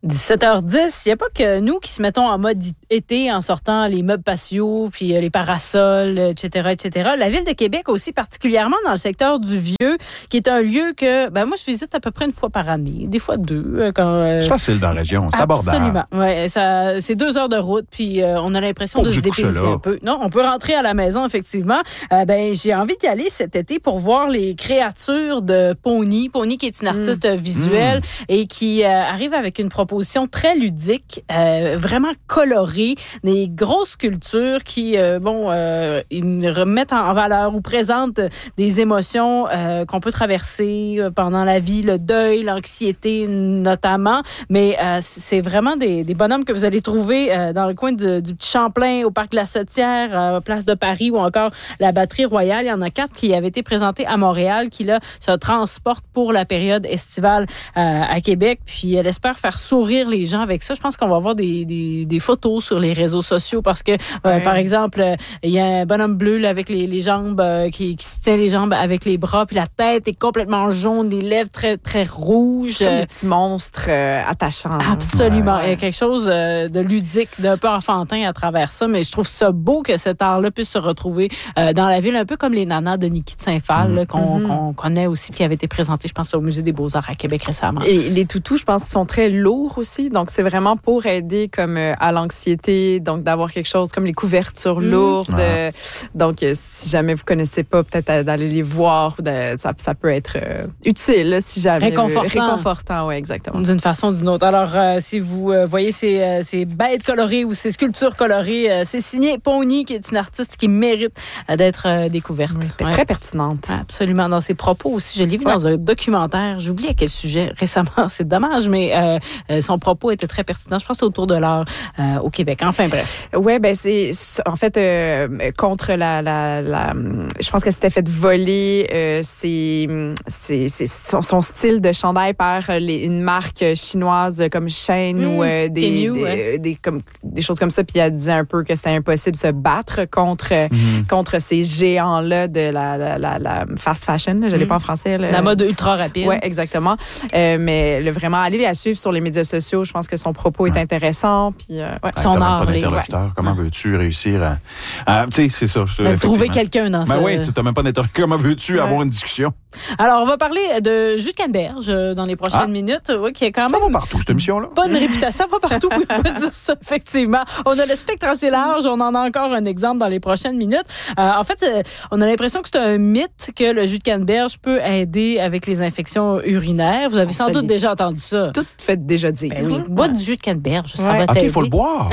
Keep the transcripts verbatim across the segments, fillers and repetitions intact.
dix-sept heures dix, il n'y a pas que nous qui se mettons en mode été en sortant les meubles patios, puis les parasols, et cetera, et cetera. La Ville de Québec aussi, particulièrement dans le secteur du Vieux, qui est un lieu que, ben moi, je visite à peu près une fois par année, des fois deux. Quand, euh, c'est facile dans la région, c'est abordable. Absolument, ouais, ça, c'est deux heures de route, puis euh, on a l'impression Pas de se obligé de dépayser coucher là. un peu. Non, on peut rentrer à la maison, effectivement. Euh, ben j'ai envie d'y aller cet été pour voir les créatures de Pony. Pony qui est une artiste mmh. visuelle mmh. et qui euh, arrive avec une proposition très ludique, euh, vraiment colorée, des grosses sculptures qui, euh, bon, euh, ils remettent en valeur ou présentent des émotions euh, qu'on peut traverser pendant la vie, le deuil, l'anxiété notamment, mais euh, c'est vraiment des, des bonhommes que vous allez trouver euh, dans le coin de, du Petit Champlain, au Parc de la Sautière, euh, Place de Paris ou encore la Batterie Royale. Il y en a quatre qui avaient été présentés à Montréal, qui là se transportent pour la période estivale euh, à Québec, puis elle espère faire sourire les gens avec ça. Je pense qu'on va avoir des, des, des photos sur les réseaux sociaux parce que, euh, ouais. par exemple, euh, il y a un bonhomme bleu là, avec les, les jambes, euh, qui, qui se tient les jambes avec les bras, puis la tête est complètement jaune, les lèvres très, très rouges. Comme des petits monstres euh, attachants. Absolument. Ouais. Il y a quelque chose euh, de ludique, d'un peu enfantin à travers ça, mais je trouve ça beau que cet art-là puisse se retrouver euh, dans la ville, un peu comme les nanas de Niki de Saint-Phal, mmh. là, qu'on, mmh. qu'on connaît aussi, qui avait été présenté, je pense, au Musée des Beaux-Arts à Québec récemment. Et les toutous, je pense, sont très lourds aussi, donc c'est vraiment pour aider comme euh, à l'anxiété, donc d'avoir quelque chose comme les couvertures mmh. lourdes. Ah. Euh, donc, euh, si jamais vous connaissez pas, peut-être euh, d'aller les voir, de, ça, ça peut être euh, utile, là, si jamais. Réconfortant. Euh, réconfortant, oui, exactement. D'une façon ou d'une autre. Alors, euh, si vous euh, voyez ces, euh, ces bêtes colorées ou ces sculptures colorées, euh, c'est signé Pony, qui est une artiste qui mérite euh, d'être euh, découverte. Oui, ouais. Très pertinente. Absolument. Dans ses propos aussi, je l'ai vu ouais. dans un documentaire, j'oublie à quel sujet récemment, c'est dommage, mais euh, son propos était très pertinent. Je pense que c'est autour de l'art euh, au Québec. Enfin, bref. Oui, ben c'est en fait euh, contre la, la, la... Je pense qu'elle s'était fait voler euh, c'est, c'est, c'est son, son style de chandail par les, une marque chinoise comme Shein mmh, ou euh, des, new, des, ouais. des, comme, des choses comme ça. Puis elle disait un peu que c'était impossible de se battre contre, mmh. contre ces géants-là de la, la, la, la fast fashion. Je ne l'ai mmh. pas en français. Là. La mode ultra rapide. Oui, exactement. Euh, mais le, vraiment, aller la suivre sur les médias sociaux, je pense que son propos est intéressant. Puis, euh, ouais. Son ah, art. Pas d'interlocuteur. Ouais. Comment veux-tu réussir à... à tu sais, c'est ça. Ben, trouver quelqu'un dans ça. Ben oui, tu n'as même pas d'interlocuteur. Comment veux-tu ouais. avoir une discussion? Alors, on va parler de jus de canneberge dans les prochaines ah. minutes, ouais, qui est quand même... Ça va partout, cette émission-là. Bonne réputation, ça va partout, oui, on peut dire ça, effectivement. On a le spectre assez large, on en a encore un exemple dans les prochaines minutes. Euh, en fait, euh, on a l'impression que c'est un mythe que le jus de canneberge peut aider avec les infections urinaires. Vous avez on sans doute déjà entendu ça. Tout fait déjà dire. Ben oui, bois du jus de canneberge, ça ouais. va t'aider. t'aider. OK, il faut le boire.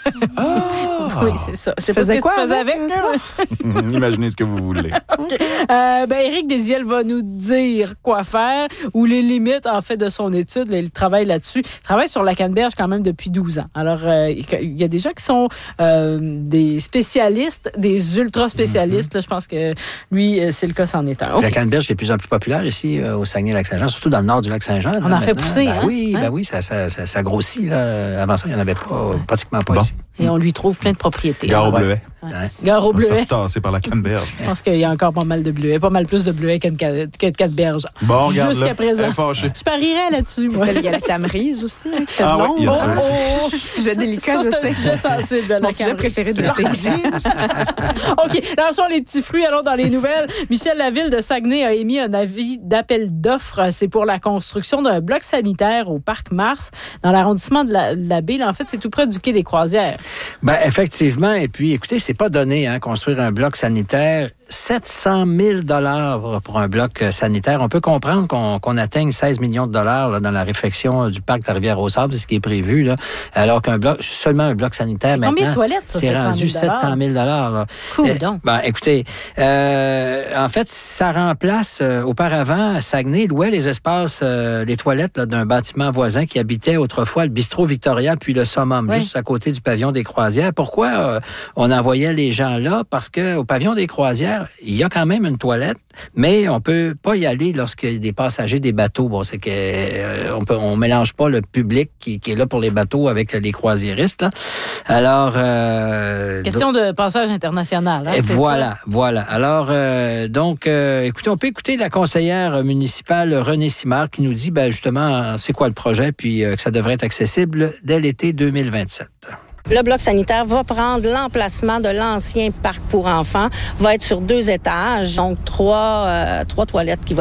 ah. Oui, c'est ça. Je sais pas ce que quoi tu faisais avec, avec ça. Imaginez ce que vous voulez. Okay. Euh, ben, Éric Désiel va nous dire quoi faire ou les limites, en fait, de son étude. Là, il travaille là-dessus. Il travaille sur la canneberge quand même depuis douze ans. Alors, euh, il y a des gens qui sont euh, des spécialistes, des ultra-spécialistes. Mm-hmm. Là, je pense que lui, c'est le cas, c'en est un. Okay. La canneberge qui est de plus en plus populaire ici euh, au Saguenay-Lac-Saint-Jean, surtout dans le nord du Lac-Saint-Jean. On là, en fait maintenant. pousser, ben hein? Oui, hein? ben oui, ça, ça, ça, ça grossit. Là. Avant ça, il n'y en avait pas, pratiquement pas bon. ici. Et on lui trouve plein de propriétés. Gare au bleuet. Ouais. Gare au bleuet. Tassé par la canneberge. Je pense qu'il y a encore pas mal de bleuets, pas mal plus de bleuets que de canneberge. Bon, regarde jusqu'à présent. Je parierais là-dessus, moi. Il y a la clamerise aussi, hein, qui fait ah, long. Ouais, oh, oh, sujet délicat, ça, je c'est sais. un sujet sensible. C'est mon sujet préféré de l'été. OK, lançons les petits fruits. Allons dans les nouvelles. Michel Laville de Saguenay a émis un avis d'appel d'offres. C'est pour la construction d'un bloc sanitaire au Parc Mars, dans l'arrondissement de la, de la Baie. En fait, c'est tout près du quai des Croisières. Ben, effectivement. Et puis, écoutez, c'est pas donné, hein, construire un bloc sanitaire. sept cent mille dollars pour un bloc sanitaire. On peut comprendre qu'on, qu'on atteigne seize millions de dollars là, dans la réfection du parc de la Rivière-aux-Sables, c'est ce qui est prévu, là. Alors qu'un bloc, seulement un bloc sanitaire, c'est maintenant, combien de toilettes, ça, c'est rendu sept cent mille dollars. Là. Cool, euh, donc. Ben, écoutez, euh, en fait, ça remplace, euh, auparavant, à Saguenay, louait les espaces, euh, les toilettes là, d'un bâtiment voisin qui habitait autrefois le bistrot Victoria, puis le Summum, oui. juste à côté du pavillon des Croisières. Pourquoi euh, on envoyait les gens là? Parce que au pavillon des Croisières, sanitaire. Il y a quand même une toilette, mais on peut pas y aller lorsqu'il y a des passagers des bateaux. Bon, c'est que euh, on peut, on mélange pas le public qui, qui est là pour les bateaux avec les croisiéristes. Là. Alors, euh, question de passage international. Hein, et c'est voilà, ça? voilà. Alors, euh, donc, euh, écoutez, on peut écouter la conseillère municipale Renée Simard qui nous dit, ben justement, c'est quoi le projet, puis euh, que ça devrait être accessible dès l'été deux mille vingt-sept. Le bloc sanitaire va prendre l'emplacement de l'ancien parc pour enfants, va être sur deux étages, donc trois, euh, trois toilettes qui vont